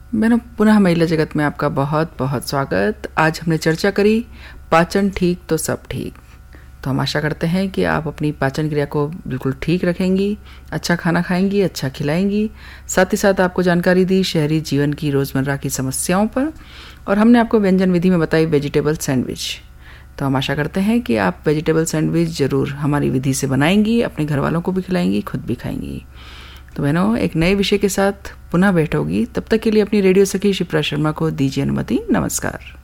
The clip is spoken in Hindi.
बहनों, पुनः महिला जगत में आपका बहुत बहुत स्वागत। आज हमने चर्चा करी पाचन ठीक तो सब ठीक। तो हम आशा करते हैं कि आप अपनी पाचन क्रिया को बिल्कुल ठीक रखेंगी, अच्छा खाना खाएंगी, अच्छा खिलाएंगी। साथ ही साथ आपको जानकारी दी शहरी जीवन की रोज़मर्रा की समस्याओं पर, और हमने आपको व्यंजन विधि में बताई वेजिटेबल सैंडविच। तो हम आशा करते हैं कि आप वेजिटेबल सैंडविच ज़रूर हमारी विधि से बनाएंगी, अपने घर वालों को भी खिलाएंगी, खुद भी खाएंगी। तो बहनों, एक नए विषय के साथ पुनः भेंट होगी। तब तक के लिए अपनी रेडियो सखी शिप्रा शर्मा को दीजिए अनुमति। नमस्कार।